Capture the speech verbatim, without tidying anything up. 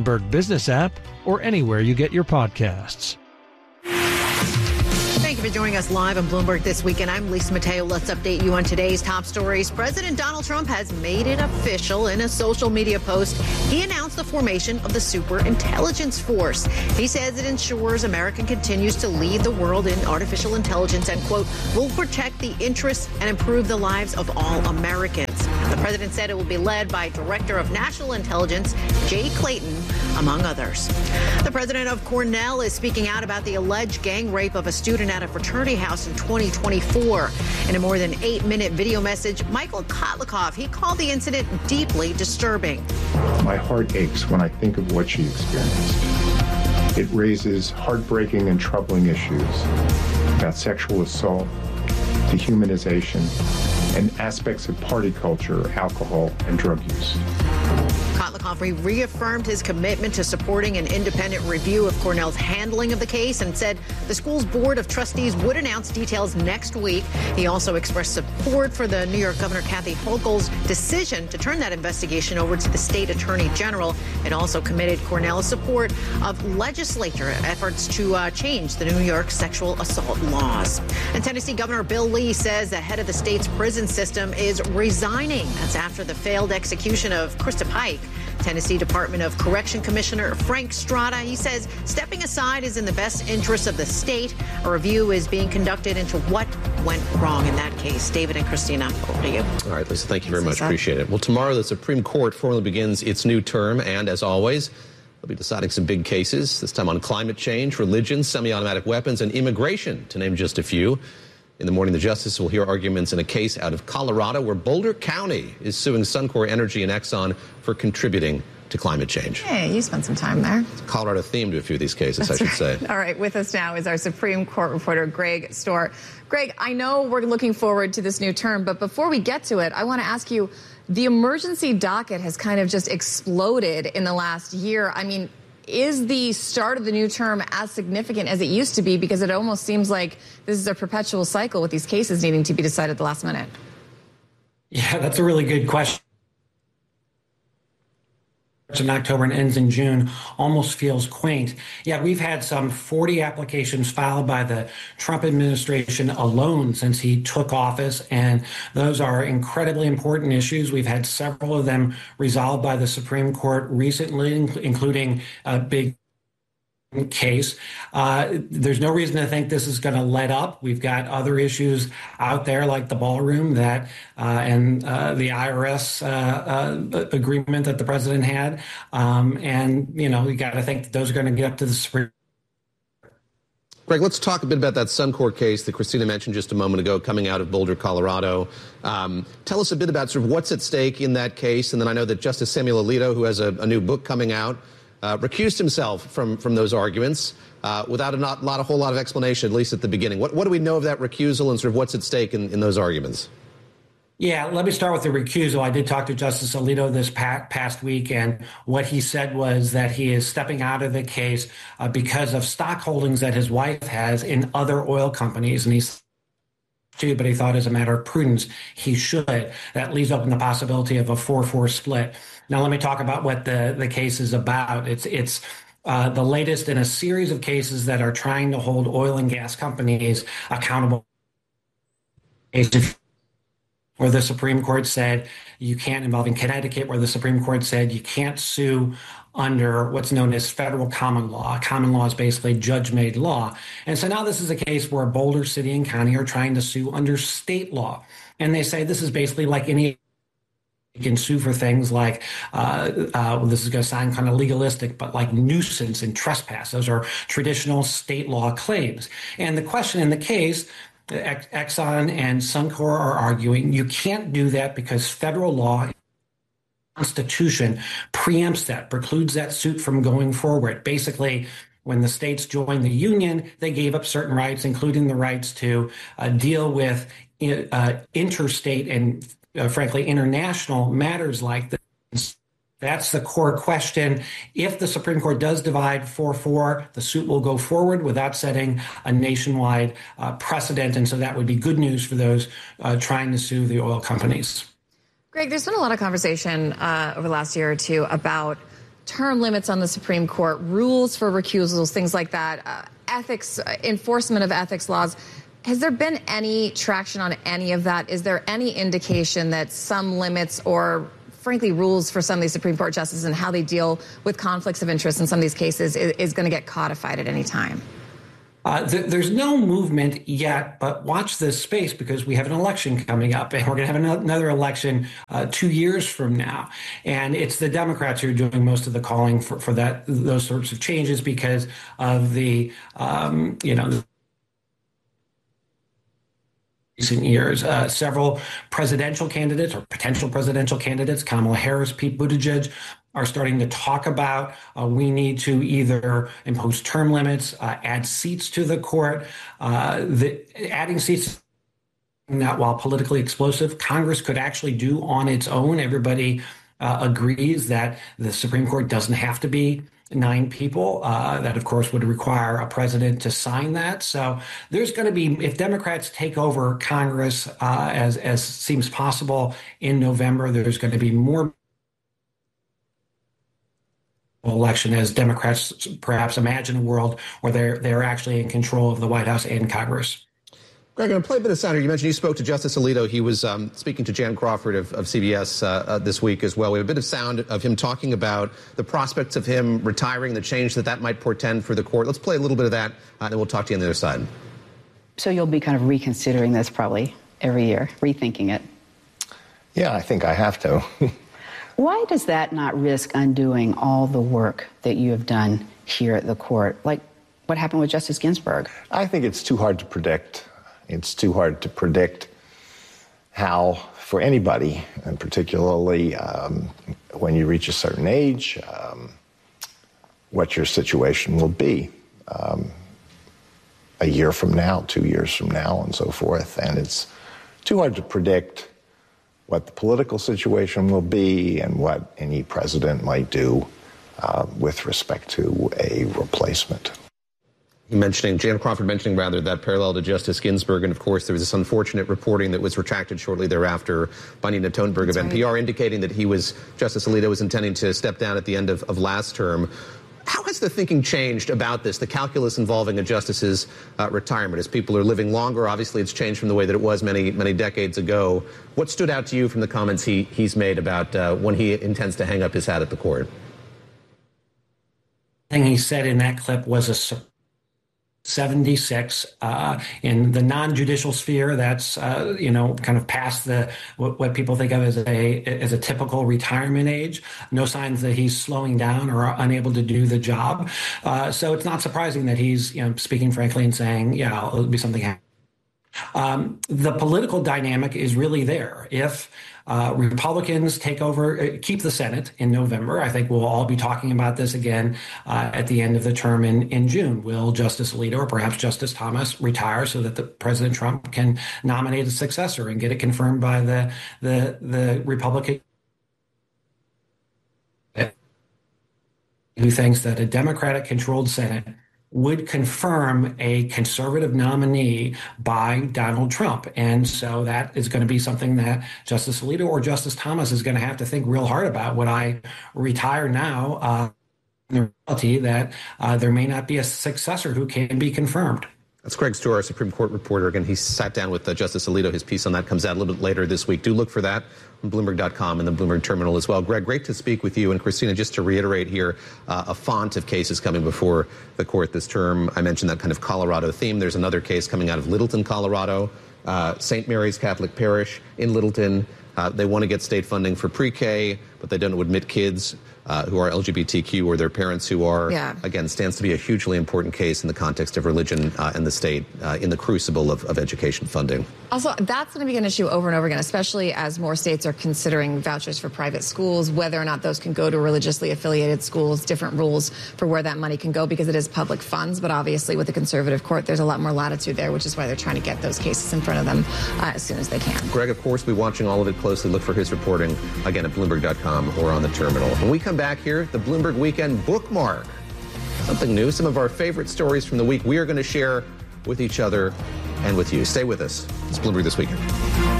Bloomberg Business app or anywhere you get your podcasts. Thank you for joining us live on Bloomberg This Weekend. I'm Lisa Mateo. Let's update you on today's top stories. President Donald Trump has made it official. In a social media post, he announced the formation of the Super Intelligence Force. He says it ensures America continues to lead the world in artificial intelligence and, quote, will protect the interests and improve the lives of all Americans. The president said it will be led by Director of National Intelligence Jay Clayton, among others. The president of Cornell is speaking out about the alleged gang rape of a student at a fraternity house in twenty twenty-four. In a more than eight-minute video message, Michael Kotlikoff, he called the incident deeply disturbing. My heart aches when I think of what she experienced. It raises heartbreaking and troubling issues about sexual assault, dehumanization, and aspects of party culture, alcohol, and drug use. Kotlikoff reaffirmed his commitment to supporting an independent review of Cornell's handling of the case and said the school's board of trustees would announce details next week. He also expressed support for the New York Governor Kathy Hochul's decision to turn that investigation over to the state attorney general. It also committed Cornell's support of legislature efforts to uh, change the New York sexual assault laws. And Tennessee Governor Bill Lee says the head of the state's prison system is resigning. That's after the failed execution of Krista Pike. Tennessee Department of Correction Commissioner Frank Strada, he says stepping aside is in the best interest of the state. A review is being conducted into what went wrong in that case. David and Christina, over to you. All right, Lisa, thank you very much. Appreciate it. Well, tomorrow the Supreme Court formally begins its new term, and as always, they'll be deciding some big cases, this time on climate change, religion, semi-automatic weapons, and immigration, to name just a few. In the morning, the justice will hear arguments in a case out of Colorado where Boulder County is suing Suncor Energy and Exxon for contributing to climate change. Hey, you spent some time there. It's Colorado themed to a few of these cases, That's I should right. say. All right, with us now is our Supreme Court reporter, Greg Stohr. Greg, I know we're looking forward to this new term, but before we get to it, I want to ask you, the emergency docket has kind of just exploded in the last year. I mean, is the start of the new term as significant as it used to be? Because it almost seems like this is a perpetual cycle with these cases needing to be decided at the last minute. Yeah, that's a really good question. In October and ends in June almost feels quaint. Yeah, we've had some forty applications filed by the Trump administration alone since he took office, and those are incredibly important issues. We've had several of them resolved by the Supreme Court recently, including a big case. Uh, there's no reason to think this is going to let up. We've got other issues out there like the ballroom that uh, and uh, the I R S uh, uh, agreement that the president had. Um, and, you know, we got to think that those are going to get up to the Supreme Court. Greg, let's talk a bit about that Suncor case that Christina mentioned just a moment ago coming out of Boulder, Colorado. Um, tell us a bit about sort of what's at stake in that case. And then I know that Justice Samuel Alito, who has a, a new book coming out, Uh, recused himself from, from those arguments uh, without a not, lot, a whole lot of explanation, at least at the beginning. What, what do we know of that recusal and sort of what's at stake in, in those arguments? Yeah, let me start with the recusal. I did talk to Justice Alito this past week, and what he said was that he is stepping out of the case uh, because of stock holdings that his wife has in other oil companies. And he's too, but he thought as a matter of prudence, he should. That leaves open the possibility of a four four split. Now, let me talk about what the, the case is about. It's it's uh, the latest in a series of cases that are trying to hold oil and gas companies accountable. Where the Supreme Court said you can't, involving Connecticut, where the Supreme Court said you can't sue under what's known as federal common law. Common law is basically judge-made law. And so now this is a case where Boulder City and County are trying to sue under state law. And they say this is basically like any you can sue for things like, uh, uh, well, this is going to sound kind of legalistic, but like nuisance and trespass. Those are traditional state law claims. And the question in the case, Exxon and Suncor are arguing you can't do that because federal law Constitution preempts that, precludes that suit from going forward. Basically, when the states joined the union, they gave up certain rights, including the rights to uh, deal with uh, interstate and, uh, frankly, international matters like this. That's the core question. If the Supreme Court does divide four four, the suit will go forward without setting a nationwide uh, precedent. And so that would be good news for those uh, trying to sue the oil companies. Greg, there's been a lot of conversation uh, over the last year or two about term limits on the Supreme Court, rules for recusals, things like that, uh, ethics, uh, enforcement of ethics laws. Has there been any traction on any of that? Is there any indication that some limits or, frankly, rules for some of these Supreme Court justices and how they deal with conflicts of interest in some of these cases is, is going to get codified at any time? Uh, th- there's no movement yet, but watch this space because we have an election coming up, and we're going to have an- another election uh, two years from now. And it's the Democrats who are doing most of the calling for, for that those sorts of changes because of the, um, you know, recent years. Uh, several presidential candidates or potential presidential candidates, Kamala Harris, Pete Buttigieg, are starting to talk about uh, we need to either impose term limits, uh, add seats to the court. Uh, the, adding seats, that while politically explosive, Congress could actually do on its own. Everybody uh, agrees that the Supreme Court doesn't have to be nine people. Uh, that, of course, would require a president to sign that. So there's going to be, if Democrats take over Congress, uh, as, as seems possible in November, there's going to be more election as Democrats perhaps imagine a world where they're, they're actually in control of the White House and Congress. Greg, I'm going to play a bit of sound here. You mentioned you spoke to Justice Alito. He was um, speaking to Jan Crawford of, of C B S uh, uh, this week as well. We have a bit of sound of him talking about the prospects of him retiring, the change that that might portend for the court. Let's play a little bit of that, uh, and then we'll talk to you on the other side. So you'll be kind of reconsidering this probably every year, rethinking it. Yeah, I think I have to. Why does that not risk undoing all the work that you have done here at the court? Like what happened with Justice Ginsburg? I think it's too hard to predict. It's too hard to predict how, for anybody, and particularly um, when you reach a certain age, um, what your situation will be um, a year from now, two years from now, and so forth. And it's too hard to predict what the political situation will be and what any president might do uh, with respect to a replacement. Mentioning, Jan Crawford mentioning, rather, that parallel to Justice Ginsburg. And, of course, there was this unfortunate reporting that was retracted shortly thereafter by Nina Totenberg of N P R, indicating that he was, Justice Alito was intending to step down at the end of, of last term. How has the thinking changed about this, the calculus involving a justice's uh, retirement? As people are living longer, obviously it's changed from the way that it was many, many decades ago. What stood out to you from the comments he, he's made about uh, when he intends to hang up his hat at the court? The thing he said in that clip was a seventy-six. Uh, in the non-judicial sphere, that's, uh, you know, kind of past the what, what people think of as a as a typical retirement age. No signs that he's slowing down or unable to do the job. Uh, so it's not surprising that he's, you know, speaking frankly and saying, yeah, it'll be something. Um, the political dynamic is really there. If uh, Republicans take over, uh, keep the Senate in November, I think we'll all be talking about this again uh, at the end of the term in, in June. Will Justice Alito or perhaps Justice Thomas retire so that the President Trump can nominate a successor and get it confirmed by the the, the Republican who thinks that a Democratic-controlled Senate would confirm a conservative nominee by Donald Trump. And so that is going to be something that Justice Alito or Justice Thomas is going to have to think real hard about. Would I retire now? Uh, the reality that uh, there may not be a successor who can be confirmed. That's Greg Stohr, our Supreme Court reporter. Again, he sat down with uh, Justice Alito. His piece on that comes out a little bit later this week. Do look for that on Bloomberg dot com and the Bloomberg Terminal as well. Greg, great to speak with you. And Christina, just to reiterate here, uh, a font of cases coming before the court this term. I mentioned that kind of Colorado theme. There's another case coming out of Littleton, Colorado, uh, Saint Mary's Catholic Parish in Littleton. Uh, they want to get state funding for pre-K, but they don't admit kids uh, who are L G B T Q or their parents who are. Yeah. Again, stands to be a hugely important case in the context of religion uh, and the state uh, in the crucible of, of education funding. Also, that's going to be an issue over and over again, especially as more states are considering vouchers for private schools, whether or not those can go to religiously affiliated schools, different rules for where that money can go because it is public funds. But obviously with the conservative court, there's a lot more latitude there, which is why they're trying to get those cases in front of them uh, as soon as they can. Greg, of course, we'll be watching all of it closely. Look for his reporting, again, at Bloomberg dot com or on the terminal. When we come back here, the Bloomberg Weekend Bookmark. Something new, some of our favorite stories from the week we are going to share with each other and with you. Stay with us. It's Bloomberg This Weekend.